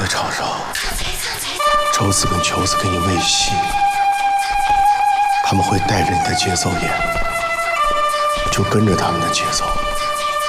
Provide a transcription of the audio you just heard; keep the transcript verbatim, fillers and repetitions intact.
的场上，周子跟球子给你喂戏，他们会带着你的节奏演，就跟着他们的节奏。